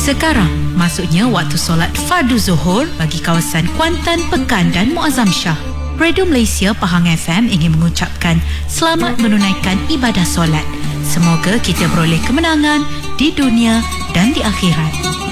Sekarang, maksudnya waktu solat fardu Zuhur bagi kawasan Kuantan, Pekan dan Muazzam Shah. Radio Malaysia Pahang FM ingin mengucapkan selamat menunaikan ibadah solat. Semoga kita beroleh kemenangan di dunia dan di akhirat.